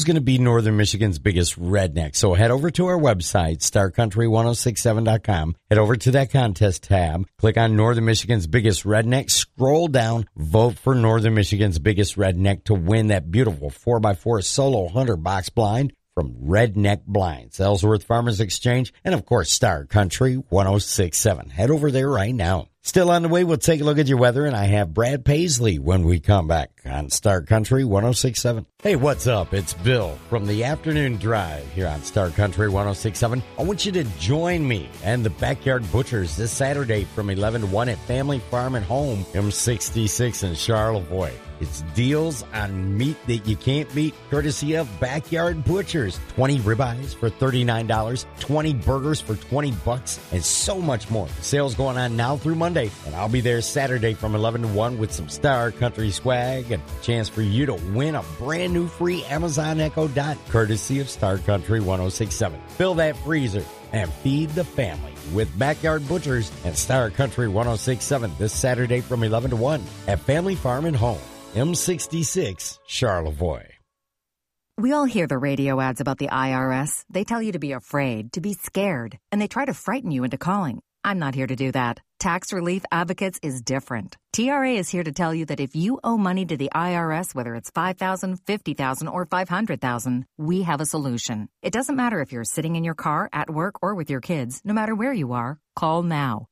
going to be Northern Michigan's biggest redneck. So head over to our website, starcountry1067.com. Head over to that contest tab. Click on Northern Michigan's biggest redneck. Scroll down. Vote for Northern Michigan's biggest redneck to win that beautiful 4x4 Solo Hunter box blind from Redneck Blinds, Ellsworth Farmers Exchange, and of course, Star Country 1067. Head over there right now. Still on the way, we'll take a look at your weather, and I have Brad Paisley when we come back on Star Country 1067. Hey, what's up? It's Bill from the Afternoon Drive here on Star Country 1067. I want you to join me and the Backyard Butchers this Saturday from 11 to 1 at Family Farm and Home, M66 in Charlevoix. It's deals on meat that you can't beat, courtesy of Backyard Butchers. 20 ribeyes for $39, 20 burgers for $20, and so much more. The sale's going on now through Monday, and I'll be there Saturday from 11 to 1 with some Star Country swag and a chance for you to win a brand new free Amazon Echo Dot, courtesy of Star Country 1067. Fill that freezer and feed the family with Backyard Butchers and Star Country 1067 this Saturday from 11 to 1 at Family Farm and Home, M66, Charlevoix. We all hear the radio ads about the IRS. They tell you to be afraid, to be scared, and they try to frighten you into calling. I'm not here to do that. Tax Relief Advocates is different. TRA is here to tell you that if you owe money to the IRS, whether it's $5,000, $50,000, or $500,000, we have a solution. It doesn't matter if you're sitting in your car, at work, or with your kids. No matter where you are, call now.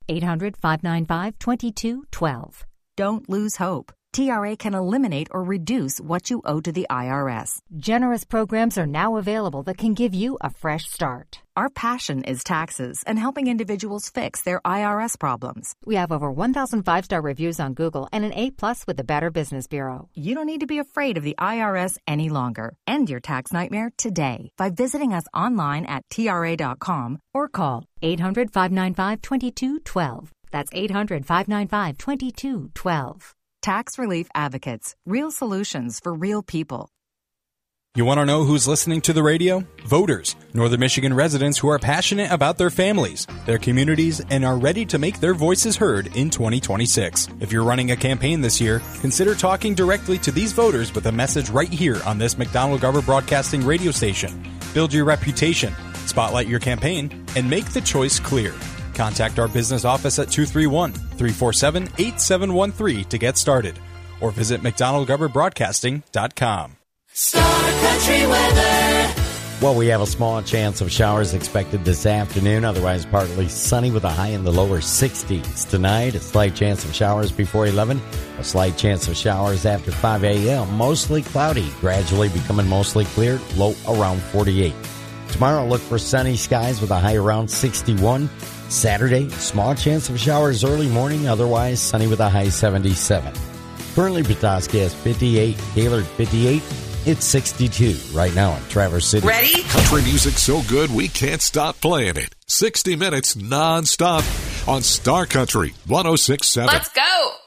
800-595-2212. Don't lose hope. TRA can eliminate or reduce what you owe to the IRS. Generous programs are now available that can give you a fresh start. Our passion is taxes and helping individuals fix their IRS problems. We have over 1,000 5-star reviews on Google and an A+ with the Better Business Bureau. You don't need to be afraid of the IRS any longer. End your tax nightmare today by visiting us online at TRA.com or call 800-595-2212. That's 800-595-2212. Tax Relief Advocates. Real solutions for real people. You want to know who's listening to the radio? Voters, Northern Michigan residents who are passionate about their families, their communities, and are ready to make their voices heard in 2026. If you're running a campaign this year, consider talking directly to these voters with a message right here on this McDonald-Garber Broadcasting radio station. Build your reputation, spotlight your campaign, and make the choice clear. Contact our business office at 231-347-8713 to get started, or visit McDonald-GarberBroadcasting.com. Star Country weather. Well, we have a small chance of showers expected this afternoon, otherwise partly sunny with a high in the lower 60s. Tonight, a slight chance of showers before 11, a slight chance of showers after 5 a.m., mostly cloudy, gradually becoming mostly clear, low around 48. Tomorrow, look for sunny skies with a high around 61. Saturday, small chance of showers early morning, otherwise sunny with a high 77. Currently, Petoskey has 58, Gaylord 58. It's 62 right now in Traverse City. Ready? Country music so good we can't stop playing it. 60 minutes non-stop on Star Country 1067. Let's go.